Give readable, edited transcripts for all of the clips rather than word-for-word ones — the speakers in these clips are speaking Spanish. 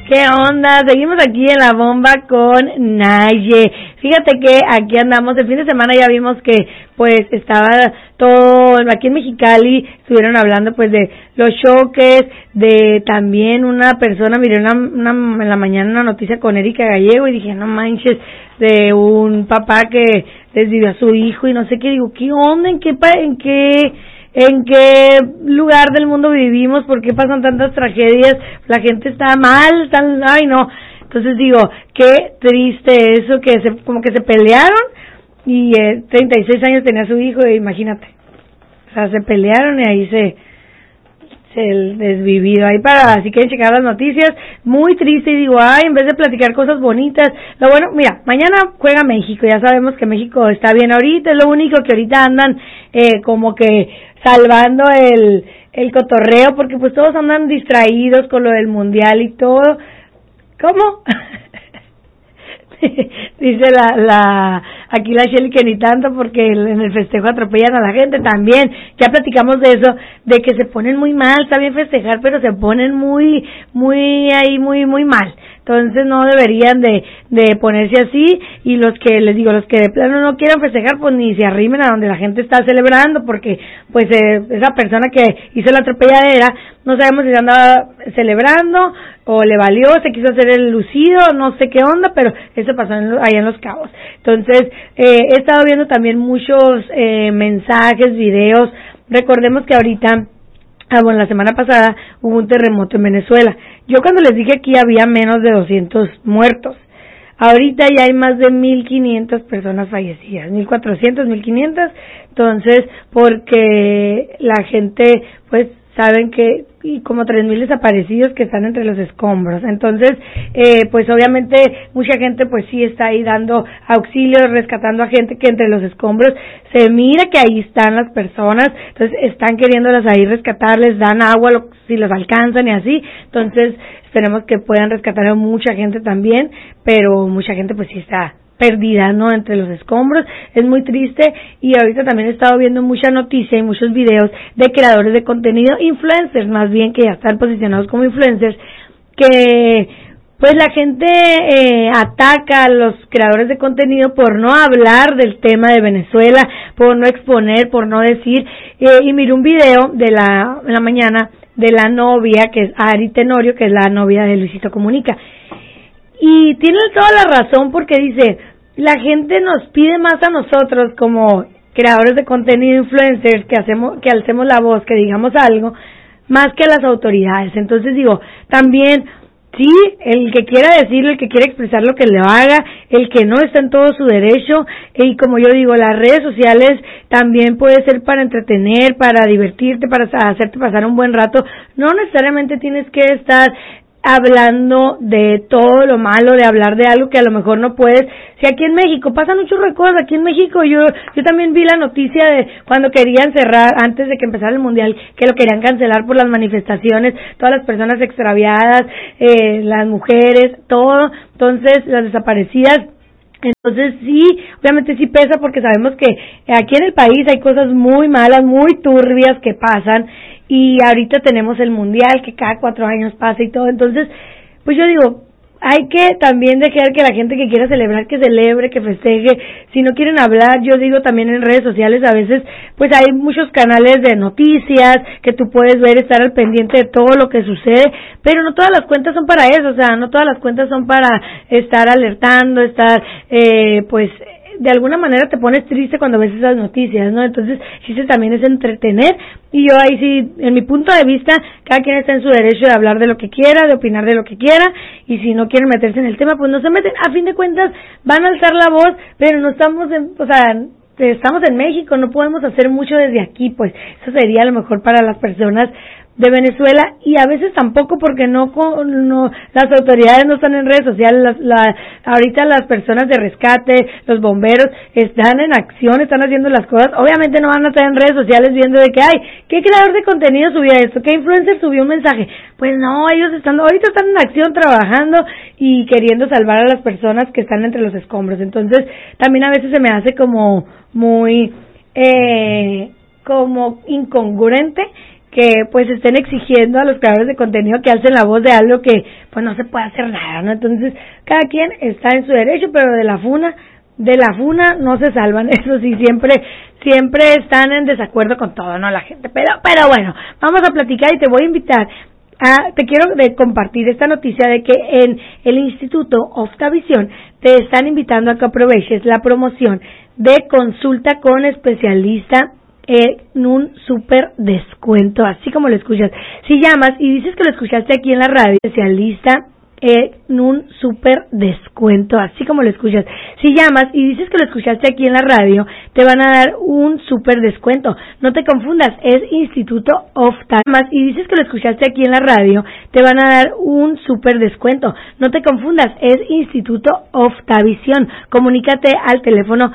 ¿Qué onda? Seguimos aquí en La Bomba con Naye. Fíjate que aquí andamos, el fin de semana ya vimos que pues estaba todo, aquí en Mexicali estuvieron hablando pues de los choques, de también una persona, miré en la mañana una noticia con Erika Gallego y dije, no manches, de un papá que desvivió a su hijo y no sé qué, digo, ¿qué onda? ¿En qué lugar del mundo vivimos? ¿Por qué pasan tantas tragedias? La gente está mal, ay no. Entonces digo, qué triste eso, como que se pelearon y 36 años tenía su hijo, imagínate. O sea, se pelearon y ahí se desvivido. Ahí si quieren checar las noticias, muy triste y digo, en vez de platicar cosas bonitas, lo bueno, mira, mañana juega México, ya sabemos que México está bien ahorita, es lo único que ahorita andan como que salvando el cotorreo, porque pues todos andan distraídos con lo del mundial y todo. ¿Cómo? Dice aquí la Shelly que ni tanto porque en el festejo atropellan a la gente también. Ya platicamos de eso, de que se ponen muy mal, está bien festejar, pero se ponen muy mal. Entonces no deberían de ponerse así, y los que de plano no quieran festejar, pues ni se arrimen a donde la gente está celebrando, porque pues esa persona que hizo la atropelladera, no sabemos si se andaba celebrando o le valió, se quiso hacer el lucido, no sé qué onda, pero eso pasó allá en Los Cabos. Entonces, he estado viendo también muchos mensajes, videos. Recordemos que ahorita, la semana pasada hubo un terremoto en Venezuela. Yo cuando les dije aquí había menos de 200 muertos. Ahorita ya hay más de 1,500 personas fallecidas, 1,400, 1,500. Entonces, porque la gente, pues, saben que y como 3,000 desaparecidos que están entre los escombros. Entonces, pues obviamente mucha gente pues sí está ahí dando auxilio, rescatando a gente que entre los escombros se mira que ahí están las personas, entonces están queriéndolas ahí rescatar, les dan agua si los alcanzan y así. Entonces, esperemos que puedan rescatar a mucha gente también, pero mucha gente pues sí está perdida, ¿no?, entre los escombros. Es muy triste, y ahorita también he estado viendo mucha noticia y muchos videos de creadores de contenido, influencers más bien, que ya están posicionados como influencers, que pues la gente ataca a los creadores de contenido por no hablar del tema de Venezuela, por no exponer, por no decir, y miré un video en la mañana de la novia, que es Ari Tenorio, que es la novia de Luisito Comunica. Y tiene toda la razón, porque dice, la gente nos pide más a nosotros como creadores de contenido, influencers, que alcemos la voz, que digamos algo, más que a las autoridades. Entonces digo, también, sí, el que quiera decirlo, el que quiera expresar lo que le haga, el que no está en todo su derecho, y como yo digo, las redes sociales también puede ser para entretener, para divertirte, para hacerte pasar un buen rato. No necesariamente tienes que estar hablando de todo lo malo, de hablar de algo que a lo mejor no puedes. Si aquí en México pasan muchos cosas, aquí en México yo también vi la noticia de cuando querían cerrar, antes de que empezara el mundial, que lo querían cancelar por las manifestaciones, todas las personas extraviadas, las mujeres, todo, entonces las desaparecidas. Entonces sí, obviamente sí pesa, porque sabemos que aquí en el país hay cosas muy malas, muy turbias que pasan, y ahorita tenemos el mundial que cada 4 años pasa y todo. Entonces, pues yo digo, hay que también dejar que la gente que quiera celebrar, que celebre, que festeje. Si no quieren hablar, yo digo también en redes sociales, a veces pues hay muchos canales de noticias que tú puedes ver, estar al pendiente de todo lo que sucede, pero no todas las cuentas son para eso. O sea, no todas las cuentas son para estar alertando, pues de alguna manera te pones triste cuando ves esas noticias, ¿no? Entonces, chiste también es entretener, y yo ahí sí, en mi punto de vista, cada quien está en su derecho de hablar de lo que quiera, de opinar de lo que quiera, y si no quieren meterse en el tema, pues no se meten. A fin de cuentas, van a alzar la voz, pero no estamos estamos en México, no podemos hacer mucho desde aquí, pues eso sería a lo mejor para las personas de Venezuela, y a veces tampoco, porque no las autoridades no están en redes sociales. Ahorita las personas de rescate, los bomberos están en acción, están haciendo las cosas. Obviamente no van a estar en redes sociales viendo de que ¿qué creador de contenido subió esto? ¿Qué influencer subió un mensaje? Pues no, ellos ahorita están en acción, trabajando y queriendo salvar a las personas que están entre los escombros. Entonces también a veces se me hace como muy como incongruente pues estén exigiendo a los creadores de contenido que alcen la voz de algo que pues no se puede hacer nada, ¿no? Entonces, cada quien está en su derecho, pero de la funa no se salvan. Eso sí, siempre están en desacuerdo con todo, ¿no? La gente. Pero bueno, vamos a platicar y te voy a invitar te quiero compartir esta noticia de que en el Instituto Optavisión te están invitando a que aproveches la promoción de consulta con especialista en un súper descuento, así como lo escuchas. Si llamas y dices que lo escuchaste aquí en la radio, especialista en un súper descuento, así como lo escuchas. Si llamas y dices que lo escuchaste aquí en la radio, te van a dar un súper descuento. No te confundas, es Instituto Ofta. Y dices que lo escuchaste aquí en la radio, te van a dar un súper descuento. No te confundas, es Instituto Optavisión. Comunícate al teléfono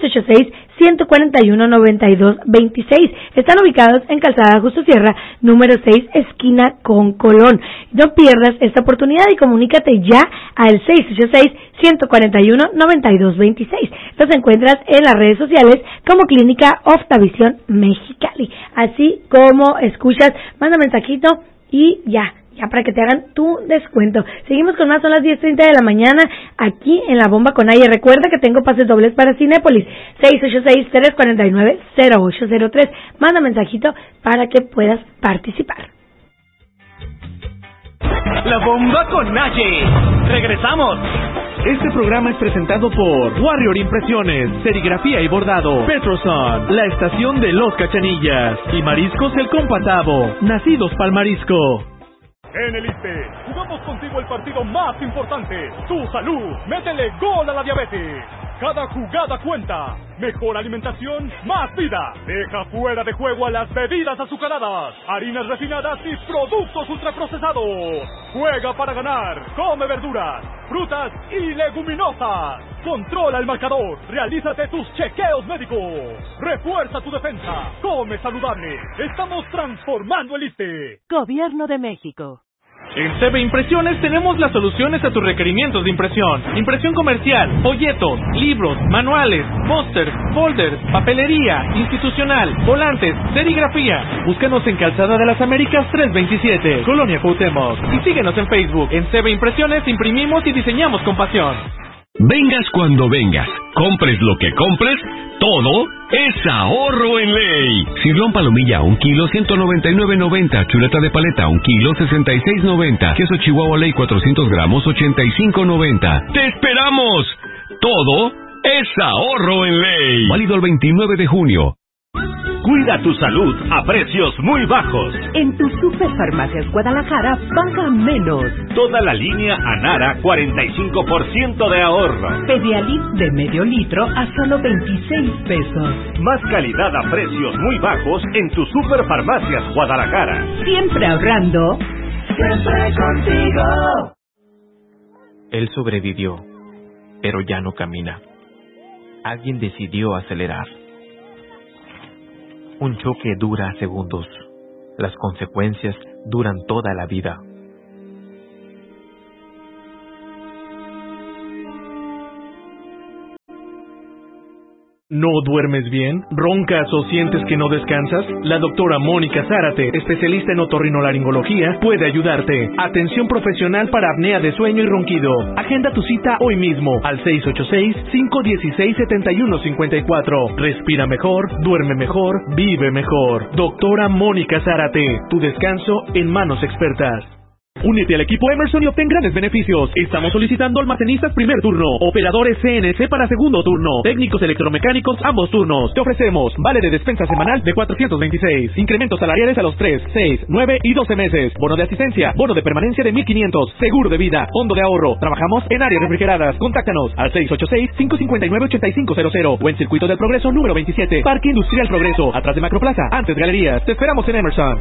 686-141-9226. Están ubicados en Calzada Justo Sierra, número 6, esquina con Colón. No pierdas esta oportunidad y comunícate ya al 686-141-9226. Los encuentras en las redes sociales como Clínica Optavisión Mexicali. Así como escuchas, manda mensajito y ya para que te hagan tu descuento. Seguimos con más, son las 10:30 de la mañana aquí en La Bomba con Aye. Recuerda que tengo pases dobles para Cinépolis, 686-349-0803. Manda mensajito para que puedas participar. La Bomba con Aye. Regresamos. Este programa es presentado por Warrior Impresiones, Serigrafía y Bordado, Petroson, la estación de Los Cachanillas y Mariscos El Compatavo, nacidos pa'l marisco. En el ISSSTE, jugamos contigo el partido más importante, tu salud. Métele gol a la diabetes. Cada jugada cuenta. Mejor alimentación, más vida. Deja fuera de juego a las bebidas azucaradas, harinas refinadas y productos ultraprocesados. Juega para ganar. Come verduras, frutas y leguminosas. Controla el marcador. Realízate tus chequeos médicos. Refuerza tu defensa. Come saludable. Estamos transformando el ISSSTE. Gobierno de México. En CB Impresiones tenemos las soluciones a tus requerimientos de impresión. Impresión comercial, folletos, libros, manuales, pósters, folders, papelería, institucional, volantes, serigrafía. Búscanos en Calzada de las Américas 327, Colonia Cuauhtémoc. Y síguenos en Facebook. En CB Impresiones imprimimos y diseñamos con pasión. Vengas cuando vengas, compres lo que compres, todo es ahorro en ley. Cirlón palomilla, 1 kilo, 199.90. Chuleta de paleta, 1 kilo, 66.90. Queso Chihuahua Ley, 400 gramos, 85.90. ¡Te esperamos! Todo es ahorro en ley. Válido el 29 de junio. Cuida tu salud a precios muy bajos. En tus Superfarmacias Guadalajara paga menos. Toda la línea Anara, 45% de ahorro. Pedialit de medio litro a solo 26 pesos. Más calidad a precios muy bajos en tus Superfarmacias Guadalajara. Siempre ahorrando. Siempre contigo. Él sobrevivió, pero ya no camina. Alguien decidió acelerar. Un choque dura segundos. Las consecuencias duran toda la vida. ¿No duermes bien? ¿Roncas o sientes que no descansas? La doctora Mónica Zárate, especialista en otorrinolaringología, puede ayudarte. Atención profesional para apnea de sueño y ronquido. Agenda tu cita hoy mismo al 686-516-7154. Respira mejor, duerme mejor, vive mejor. Doctora Mónica Zárate, tu descanso en manos expertas. Únete al equipo Emerson y obtén grandes beneficios. Estamos solicitando almacenistas primer turno, operadores CNC para segundo turno, técnicos electromecánicos ambos turnos. Te ofrecemos vale de despensa semanal de 426, incrementos salariales a los 3, 6, 9 y 12 meses, bono de asistencia, bono de permanencia de 1,500, seguro de vida, fondo de ahorro. Trabajamos en áreas refrigeradas. Contáctanos al 686-559-8500 o en Circuito del Progreso número 27, Parque Industrial Progreso, atrás de Macroplaza, antes Galerías. Te esperamos en Emerson.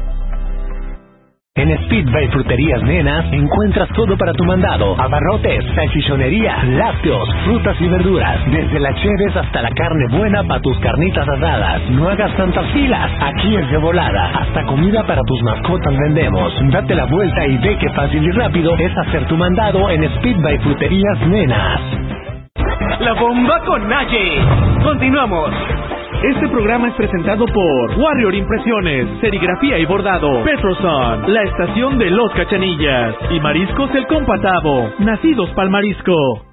En Speedway Fruterías Nenas encuentras todo para tu mandado: abarrotes, salchichonería, lácteos, frutas y verduras, desde las cheves hasta la carne buena para tus carnitas asadas. No hagas tantas filas, aquí es de volada. Hasta comida para tus mascotas vendemos. Date la vuelta y ve qué fácil y rápido es hacer tu mandado en Speedway Fruterías Nenas. La Bomba con Aye. Continuamos. Este programa es presentado por Warrior Impresiones, Serigrafía y Bordado, Petroson, la estación de Los Cachanillas y Mariscos El Compatavo, nacidos pa'l marisco.